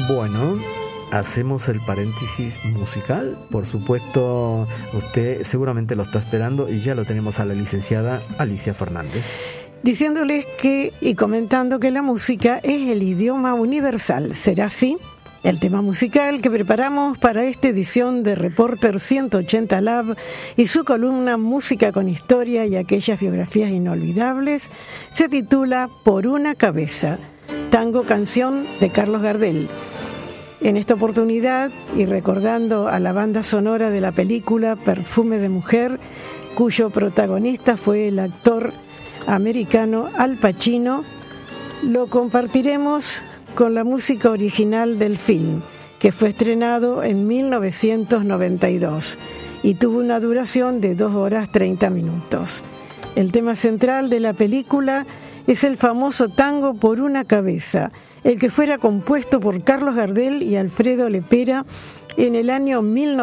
Bueno, hacemos el paréntesis musical. Por supuesto, usted seguramente lo está esperando y ya lo tenemos a la licenciada Alicia Fernández. Diciéndoles que y comentando que la música es el idioma universal. ¿Será así? El tema musical que preparamos para esta edición de Reporter 180 Lab y su columna Música con Historia y aquellas biografías inolvidables se titula Por una cabeza, tango canción de Carlos Gardel. En esta oportunidad, y recordando a la banda sonora de la película Perfume de Mujer, cuyo protagonista fue el actor americano Al Pacino, lo compartiremos con la música original del film, que fue estrenado en 1992 y tuvo una duración de 2 horas 30 minutos. El tema central de la película es el famoso tango Por una cabeza, el que fuera compuesto por Carlos Gardel y Alfredo Lepera en el año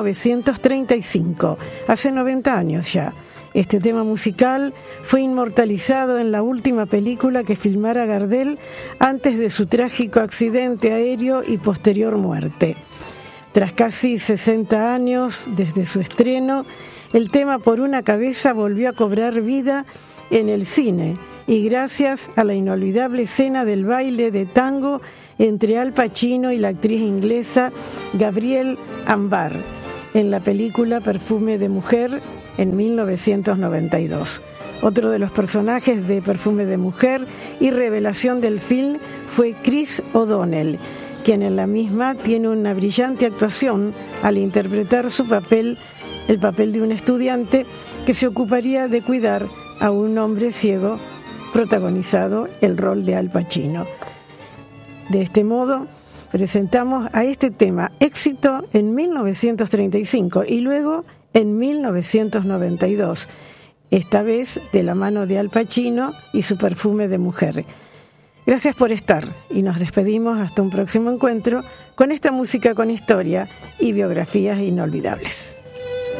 1935, hace 90 años ya. Este tema musical fue inmortalizado en la última película que filmara Gardel antes de su trágico accidente aéreo y posterior muerte. Tras casi 60 años desde su estreno, el tema Por una cabeza volvió a cobrar vida en el cine y gracias a la inolvidable escena del baile de tango entre Al Pacino y la actriz inglesa Gabrielle Anbar en la película Perfume de Mujer en 1992. Otro de los personajes de Perfume de Mujer y revelación del film fue Chris O'Donnell, quien en la misma tiene una brillante actuación al interpretar su papel, el papel de un estudiante que se ocuparía de cuidar a un hombre ciego, protagonizado el rol de Al Pacino. De este modo, presentamos a este tema éxito en 1935 y luego en 1992, esta vez de la mano de Al Pacino y su Perfume de Mujer. Gracias por estar y nos despedimos hasta un próximo encuentro con esta música con historia y biografías inolvidables.